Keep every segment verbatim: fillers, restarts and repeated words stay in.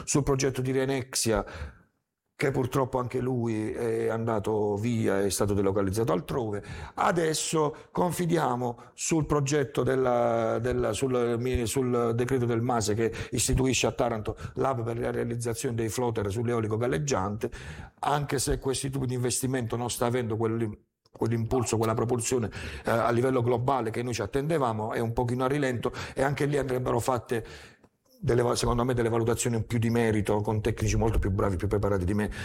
sul progetto di Renexia, che purtroppo anche lui è andato via, è stato delocalizzato altrove. Adesso confidiamo sul progetto della, della, sul, sul decreto del MASE che istituisce a Taranto l'hub per la realizzazione dei floater sull'eolico galleggiante, anche se questo tipo di investimento non sta avendo quel quell'impulso, quella propulsione eh, a livello globale che noi ci attendevamo, è un pochino a rilento, e anche lì andrebbero fatte delle, secondo me delle valutazioni più di merito con tecnici molto più bravi, più preparati di me,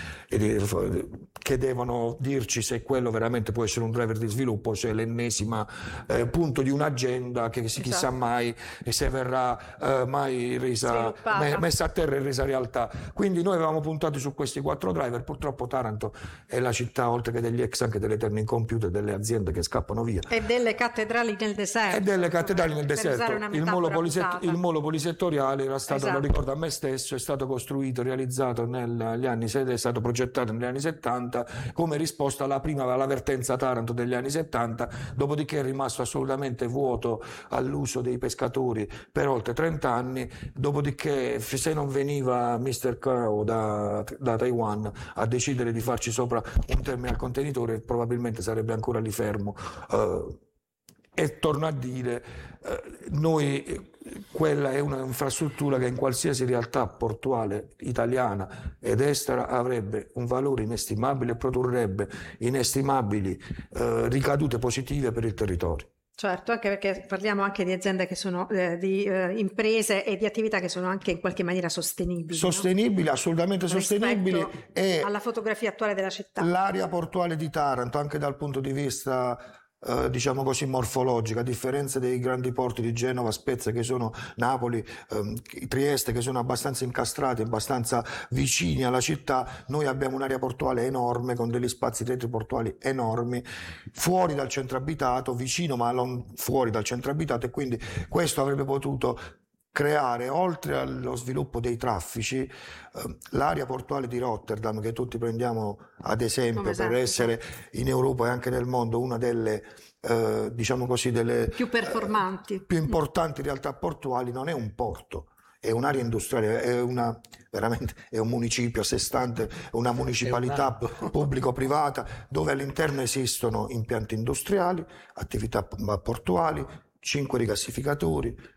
che devono dirci se quello veramente può essere un driver di sviluppo, se è l'ennesima eh, punto di un'agenda che si, chissà esatto. mai se verrà eh, mai resa, me, messa a terra e resa realtà. Quindi noi avevamo puntato su questi quattro driver. Purtroppo Taranto è la città, oltre che degli ex, anche delle eterni incompiute, delle aziende che scappano via e delle cattedrali nel deserto, e delle cattedrali nel deserto. Il molo, poliset- il molo polisettoriale era stato, esatto. lo ricordo a me stesso, è stato costruito, realizzato negli anni, è stato progettato negli anni settanta come risposta alla prima alla vertenza Taranto degli anni settanta, dopodiché è rimasto assolutamente vuoto all'uso dei pescatori per oltre trenta anni, dopodiché se non veniva mister Cao da, da Taiwan a decidere di farci sopra un terminal contenitore, probabilmente sarebbe ancora lì fermo. Uh, e torno a dire, eh, noi quella è un'infrastruttura che in qualsiasi realtà portuale italiana ed estera avrebbe un valore inestimabile e produrrebbe inestimabili eh, ricadute positive per il territorio. Certo, anche perché parliamo anche di aziende che sono eh, di eh, imprese e di attività che sono anche in qualche maniera sostenibili. Sostenibili, no? Assolutamente sostenibili. E alla fotografia attuale della città. L'area portuale di Taranto, anche dal punto di vista Uh, diciamo così morfologica, a differenza dei grandi porti di Genova, Spezia, che sono Napoli, um, Trieste, che sono abbastanza incastrati, abbastanza vicini alla città, noi abbiamo un'area portuale enorme con degli spazi retroportuali enormi, fuori dal centro abitato, vicino ma non fuori dal centro abitato, e quindi questo avrebbe potuto creare, oltre allo sviluppo dei traffici, eh, l'area portuale di Rotterdam, che tutti prendiamo ad esempio esatto, per essere in Europa e anche nel mondo una delle eh, diciamo così delle più performanti, eh, più importanti realtà portuali, non è un porto, è un'area industriale, è una veramente è un municipio a sé stante, una municipalità una... pubblico-privata, dove all'interno esistono impianti industriali, attività portuali, cinque rigassificatori,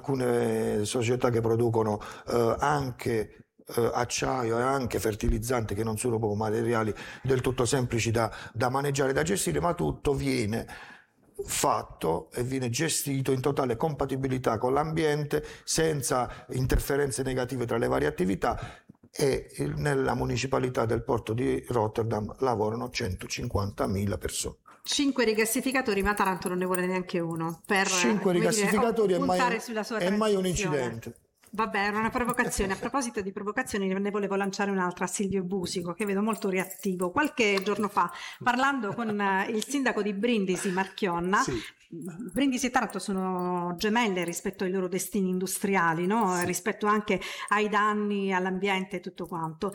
alcune società che producono eh, anche eh, acciaio e anche fertilizzanti, che non sono proprio materiali del tutto semplici da, da maneggiare e da gestire, ma tutto viene fatto e viene gestito in totale compatibilità con l'ambiente, senza interferenze negative tra le varie attività, e nella municipalità del porto di Rotterdam lavorano centocinquantamila persone. Cinque rigassificatori, ma Taranto non ne vuole neanche uno. Per, Cinque rigassificatori dire, oh, è mai, sulla sua è mai un incidente. Vabbè, era una provocazione. A proposito di provocazioni, ne volevo lanciare un'altra a Silvio Busico, che vedo molto reattivo. Qualche giorno fa, parlando con il sindaco di Brindisi, Marchionna, sì. Brindisi e Taranto sono gemelle rispetto ai loro destini industriali, no? Sì. Rispetto anche ai danni all'ambiente e tutto quanto.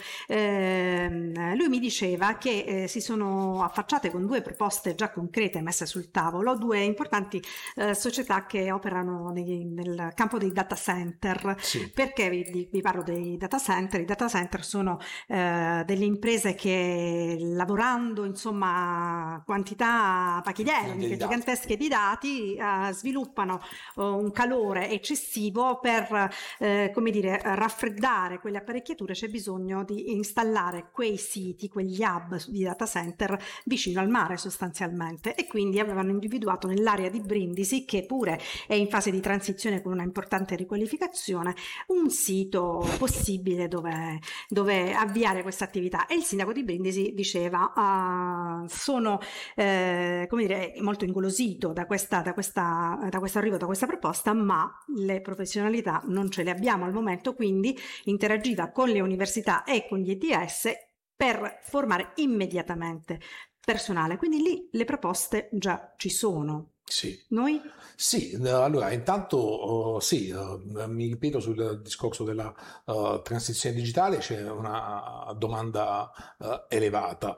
Eh, lui mi diceva che eh, si sono affacciate con due proposte già concrete messe sul tavolo, due importanti eh, società che operano nei, nel campo dei data center. Sì. Perché vi, vi parlo dei data center? I data center sono eh, delle imprese che, lavorando insomma quantità pachidermiche, gigantesche di dati, Uh, sviluppano uh, un calore eccessivo per uh, come dire raffreddare quelle apparecchiature. C'è bisogno di installare quei siti, quegli hub di data center vicino al mare sostanzialmente, e quindi avevano individuato nell'area di Brindisi, che pure è in fase di transizione con una importante riqualificazione, un sito possibile dove, dove avviare questa attività. E il sindaco di Brindisi diceva uh, sono eh, come dire molto ingolosito da questa, da, questa, da questo arrivo, da questa proposta, ma le professionalità non ce le abbiamo al momento, quindi interagiva con le università e con gli E T S per formare immediatamente personale. Quindi lì le proposte già ci sono. Sì. Noi? Sì, allora intanto uh, sì, uh, mi ripeto sul discorso della uh, transizione digitale, c'è una domanda uh, elevata.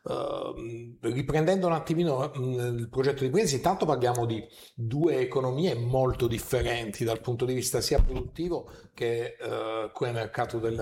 Uh, riprendendo un attimino mh, il progetto di Brindisi, intanto parliamo di due economie molto differenti dal punto di vista sia produttivo che uh, come mercato del